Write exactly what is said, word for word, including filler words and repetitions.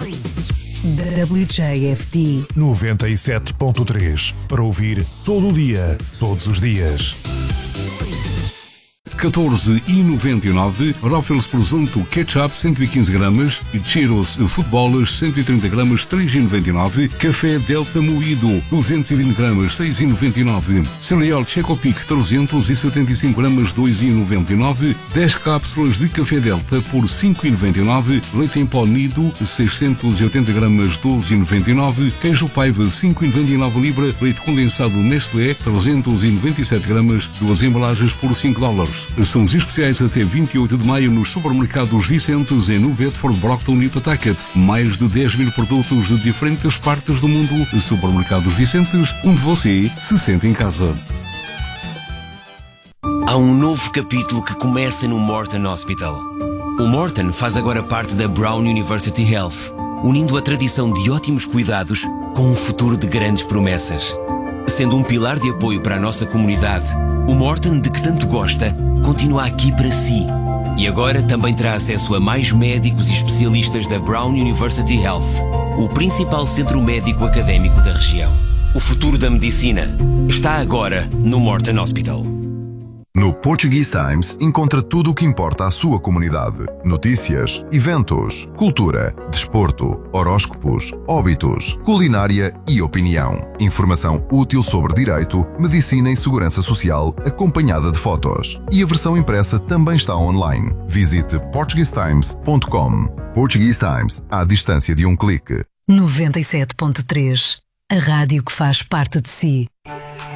W J F D noventa e sete ponto três, para ouvir todo o dia, todos os dias. catorze e noventa e nove, Ruffles Presunto Ketchup cento e quinze gramas e Cheetos Futebolas cento e trinta gramas três e noventa e nove, Café Delta Moído duzentos e vinte gramas seis e noventa e nove, Cereal Checopic trezentos e setenta e cinco gramas dois e noventa e nove, dez cápsulas de Café Delta por cinco e noventa e nove, Leite em pó Nido seiscentos e oitenta gramas doze e noventa e nove, Queijo Paiva cinco e noventa e nove libra, Leite condensado Nestlé trezentos e noventa e sete gramas, duas embalagens por cinco dólares. São os especiais até vinte e oito de maio nos supermercados Vicentes em New Bedford, Brockton e Pawtucket. Mais de dez mil produtos de diferentes partes do mundo. Supermercados Vicentes, onde você se sente em casa. Há um novo capítulo que começa no Morton Hospital. O Morton faz agora parte da Brown University Health, unindo a tradição de ótimos cuidados com um futuro de grandes promessas. Sendo um pilar de apoio para a nossa comunidade, o Morton, de que tanto gosta, continua aqui para si. E agora também terá acesso a mais médicos e especialistas da Brown University Health, o principal centro médico académico da região. O futuro da medicina está agora no Morton Hospital. No Portuguese Times encontra tudo o que importa à sua comunidade. Notícias, eventos, cultura, desporto, horóscopos, óbitos, culinária e opinião. Informação útil sobre direito, medicina e segurança social, acompanhada de fotos. E a versão impressa também está online. Visite portuguese times ponto com. Portuguese Times, à distância de um clique. noventa e sete ponto três, a rádio que faz parte de si.